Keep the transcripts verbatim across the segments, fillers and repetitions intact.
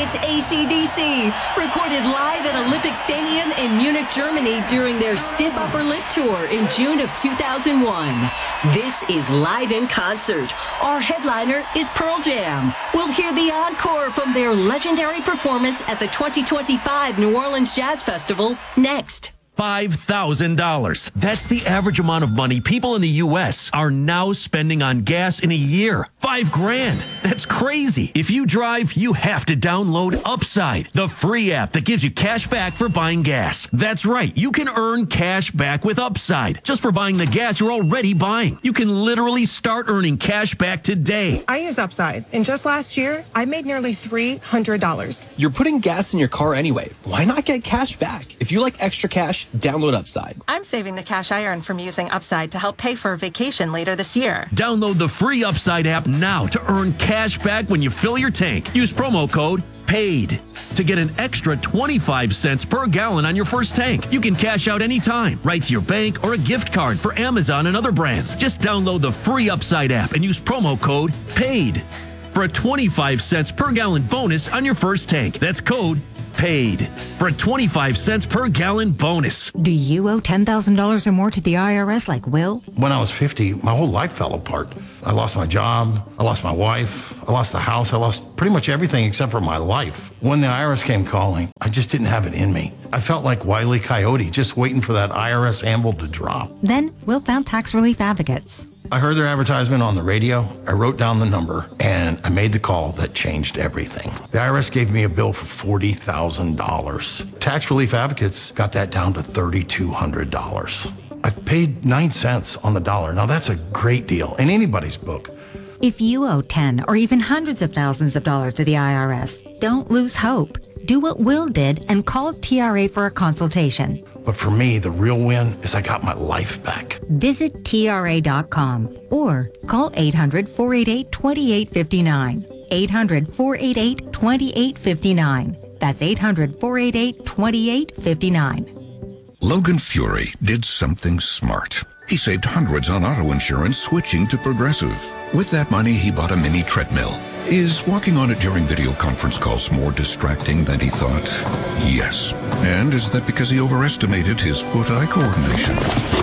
It's A C D C, recorded live at Olympic Stadium in Munich, Germany during their Stiff Upper Lip Tour in June of two thousand one. This is Live in Concert. Our headliner is Pearl Jam. We'll hear the encore from their legendary performance at the twenty twenty-five New Orleans Jazz Festival next. five thousand dollars. That's the average amount of money people in the U S are now spending on gas in a year. Five grand. That's crazy. If you drive, you have to download Upside, the free app that gives you cash back for buying gas. That's right. You can earn cash back with Upside just for buying the gas you're already buying. You can literally start earning cash back today. I use Upside, and just last year, I made nearly three hundred dollars. You're putting gas in your car anyway. Why not get cash back? If you like extra cash, download Upside. I'm saving the cash I earn from using Upside to help pay for a vacation later this year. Download the free Upside app now to earn cash back when you fill your tank. Use promo code PAID to get an extra twenty-five cents per gallon on your first tank. You can cash out anytime, right to your bank or a gift card for Amazon and other brands. Just download the free Upside app and use promo code PAID for a twenty-five cents per gallon bonus on your first tank. That's code PAID for a twenty-five cents per gallon bonus. Do you owe ten thousand dollars or more to the I R S like Will? When I was fifty, my whole life fell apart. I lost my job, I lost my wife, I lost the house, I lost pretty much everything except for my life. When the I R S came calling, I just didn't have it in me. I felt like Wile E. Coyote, just waiting for that I R S anvil to drop. Then Will found Tax Relief Advocates. I heard their advertisement on the radio, I wrote down the number, and I made the call that changed everything. The I R S gave me a bill for forty thousand dollars. Tax Relief Advocates got that down to three thousand two hundred dollars. I've paid nine cents on the dollar. Now that's a great deal in anybody's book. If you owe ten or even hundreds of thousands of dollars to the I R S, don't lose hope. Do what Will did and call T R A for a consultation. But for me, the real win is I got my life back. Visit T R A dot com or call eight hundred, four eight eight, two eight five nine. eight hundred, four eight eight, two eight five nine. That's eight hundred, four eight eight, two eight five nine. Logan Fury did something smart. He saved hundreds on auto insurance switching to Progressive. With that money, he bought a mini treadmill. Is walking on it during video conference calls more distracting than he thought? Yes. And is that because he overestimated his foot-eye coordination?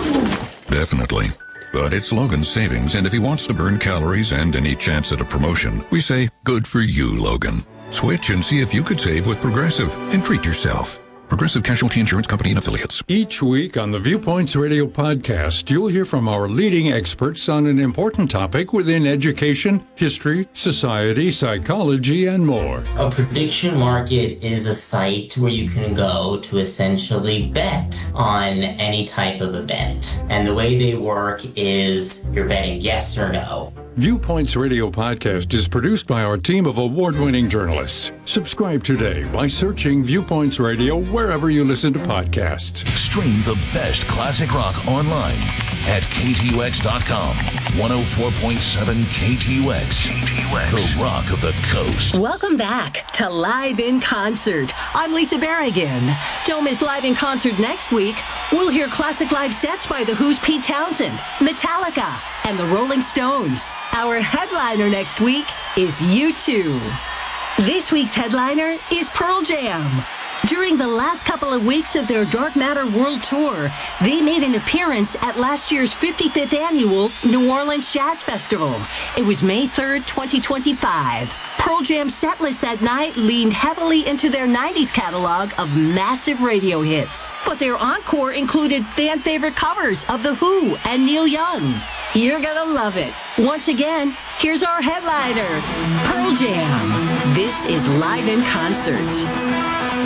Definitely. But it's Logan's savings, and if he wants to burn calories and any chance at a promotion, we say, good for you, Logan. Switch and see if you could save with Progressive and treat yourself. Progressive Casualty Insurance Company and Affiliates. Each week on the Viewpoints Radio podcast, you'll hear from our leading experts on an important topic within education, history, society, psychology, and more. A prediction market is a site where you can go to essentially bet on any type of event. And the way they work is you're betting yes or no. Viewpoints Radio podcast is produced by our team of award-winning journalists. Subscribe today by searching Viewpoints Radio wherever you listen to podcasts. Stream the best classic rock online at K T U X dot com. one oh four point seven K T U X, the rock of the coast. Welcome back to Live in Concert. I'm Lisa Barrigan. Don't miss Live in Concert next week. We'll hear classic live sets by The Who's Pete Townsend, Metallica, and the Rolling Stones. Our headliner next week is U two. This week's headliner is Pearl Jam. During the last couple of weeks of their Dark Matter World Tour, they made an appearance at last year's fifty-fifth annual New Orleans Jazz Festival. It was May third, twenty twenty-five. Pearl Jam's setlist that night leaned heavily into their nineties catalog of massive radio hits. But their encore included fan-favorite covers of The Who and Neil Young. You're gonna love it. Once again, here's our headliner, Pearl Jam. This is Live in Concert.